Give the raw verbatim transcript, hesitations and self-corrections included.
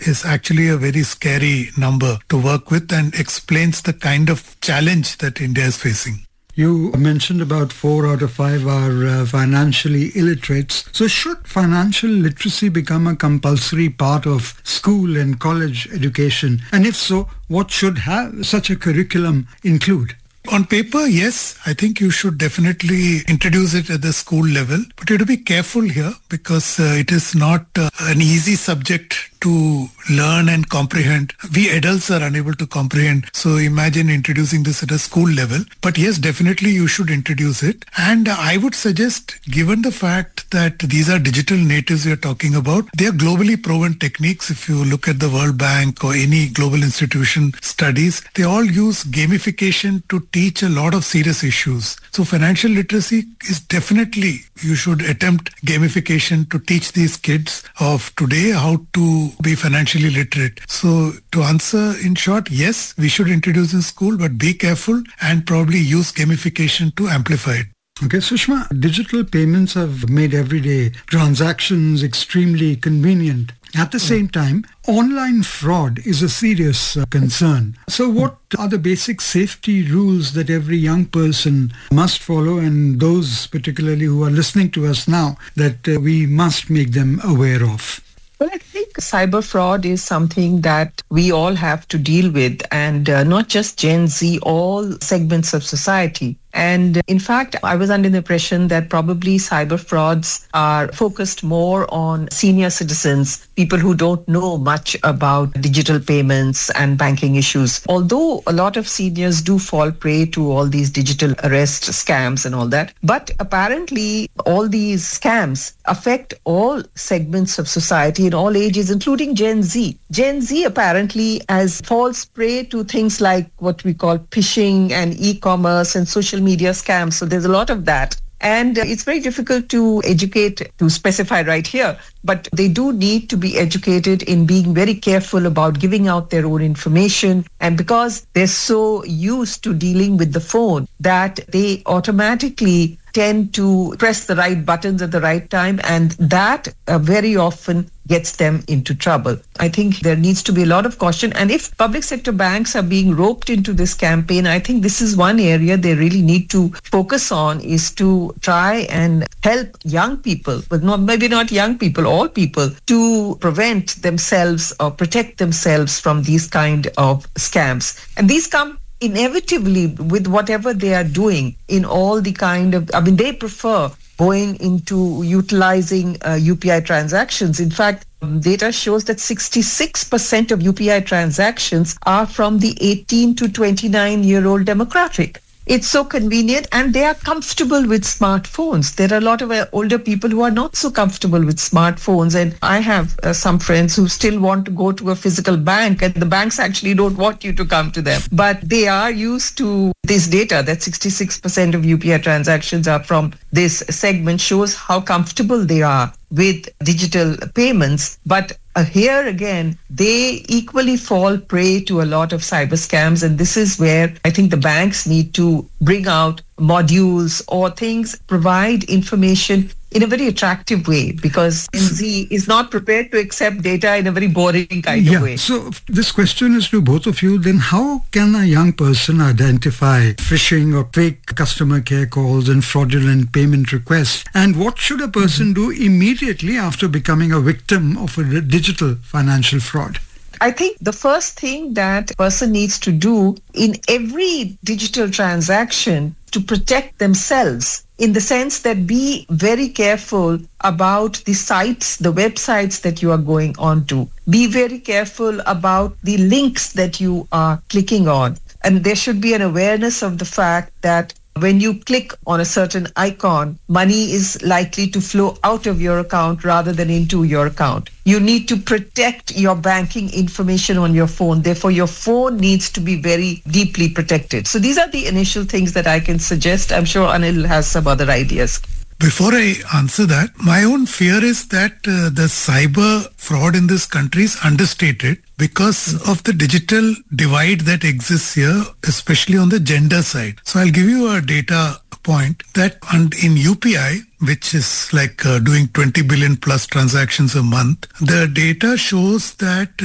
is actually a very scary number to work with and explains the kind of challenge that India is facing. You mentioned about four out of five are uh, financially illiterates. So should financial literacy become a compulsory part of school and college education? And if so, what should have such a curriculum include? On paper, yes, I think you should definitely introduce it at the school level. But you have to be careful here because uh, it is not uh, an easy subject to learn and comprehend. We adults are unable to comprehend. So imagine introducing this at a school level. But yes, definitely you should introduce it. And I would suggest, given the fact that these are digital natives we are talking about, they are globally proven techniques. If you look at the World Bank or any global institution studies, they all use gamification to teach a lot of serious issues. So financial literacy is definitely, you should attempt gamification to teach these kids of today how to be financially literate. So to answer in short, yes, we should introduce in school, but be careful and probably use gamification to amplify it. Okay, Sushma, digital payments have made everyday transactions extremely convenient. At the same time, online fraud is a serious uh, concern. So what are the basic safety rules that every young person must follow, and those particularly who are listening to us now, that uh, we must make them aware of? Well, I think cyber fraud is something that we all have to deal with, and uh, not just Gen Z, all segments of society. And in fact, I was under the impression that probably cyber frauds are focused more on senior citizens, people who don't know much about digital payments and banking issues. Although a lot of seniors do fall prey to all these digital arrest scams and all that. But apparently, all these scams affect all segments of society in all ages, including Gen Z. Gen Z apparently has falls prey to things like what we call phishing and e-commerce and social media scams. So there's a lot of that. And it's very difficult to educate, to specify right here, but they do need to be educated in being very careful about giving out their own information. And because they're so used to dealing with the phone that they automatically tend to press the right buttons at the right time, and that uh, very often gets them into trouble. I think there needs to be a lot of caution, and if public sector banks are being roped into this campaign, I think this is one area they really need to focus on, is to try and help young people, but not maybe not young people, all people, to prevent themselves or protect themselves from these kind of scams. And these come inevitably with whatever they are doing in all the kind of, I mean, they prefer going into utilizing uh, U P I transactions. In fact, data shows that sixty-six percent of U P I transactions are from the eighteen to twenty-nine year old demographic. It's so convenient, and they are comfortable with smartphones. There are a lot of uh, older people who are not so comfortable with smartphones. And I have uh, some friends who still want to go to a physical bank, and the banks actually don't want you to come to them. But they are used to this data that sixty-six percent of U P I transactions are from this segment, shows how comfortable they are with digital payments. But uh, here again, they equally fall prey to a lot of cyber scams. And this is where I think the banks need to bring out modules or things, provide information in a very attractive way, because Gen Z is not prepared to accept data in a very boring kind yeah, of way. So this question is to both of you. Then how can a young person identify phishing or fake customer care calls and fraudulent payment requests? And what should a person mm-hmm. do immediately after becoming a victim of a digital financial fraud? I think the first thing that a person needs to do in every digital transaction to protect themselves, in the sense that be very careful about the sites, the websites that you are going on to. Be very careful about the links that you are clicking on. And there should be an awareness of the fact that when you click on a certain icon, money is likely to flow out of your account rather than into your account. You need to protect your banking information on your phone. Therefore, your phone needs to be very deeply protected. So these are the initial things that I can suggest. I'm sure Anil has some other ideas. Before I answer that, my own fear is that uh, the cyber fraud in this country is understated because of the digital divide that exists here, especially on the gender side. So I'll give you a data point that in U P I, which is like uh, doing twenty billion plus transactions a month, the data shows that